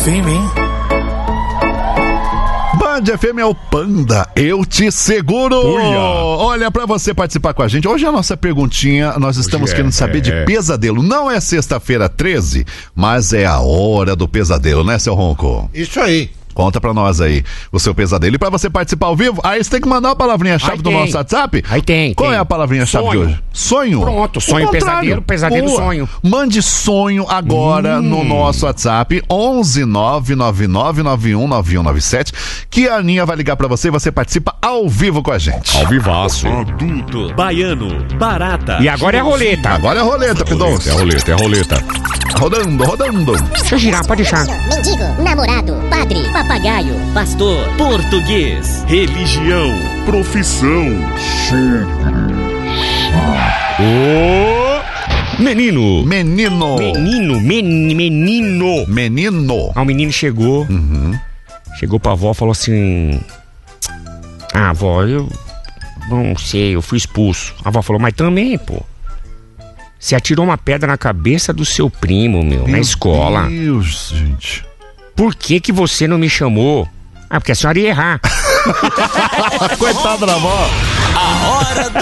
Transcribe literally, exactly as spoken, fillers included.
F M, hein? Band F M é o Panda, eu te seguro. Uia. Olha, pra você participar com a gente, hoje a nossa perguntinha, nós estamos Hoje é, querendo saber é, de é. pesadelo. Não é sexta-feira treze, mas é a hora do pesadelo, né, seu Ronco? Isso aí. Conta pra nós aí o seu pesadelo. E pra você participar ao vivo, aí você tem que mandar a palavrinha-chave Aí do tem. nosso WhatsApp. Aí tem, Qual tem. é a palavrinha-chave de Sonho. hoje? Sonho? Pronto, sonho, O contrário. pesadelo, pesadelo, Boa. sonho. Mande sonho agora Hum. no nosso WhatsApp onze nove nove nove nove um nove um nove sete, que a Aninha vai ligar pra você e você participa ao vivo com a gente. Ao vivaço. Adulto, baiano, barata. E agora é roleta. Agora é roleta, Pidons. É a roleta, é a roleta. Rodando, rodando. Deixa eu girar, pode deixar. Mendigo, namorado, padre, papagaio, Pastor, português, religião, profissão. Ô! Menino. Menino. Menino, men, menino. Menino. Ah, o menino chegou. Uhum. Chegou pra avó e falou assim: Ah, avó, eu não sei, eu fui expulso. A avó falou: Mas também, pô. Você atirou uma pedra na cabeça do seu primo, meu, na escola. Meu Deus, gente. Por que que você não me chamou? Ah, porque a senhora ia errar. Coitada da avó. A hora do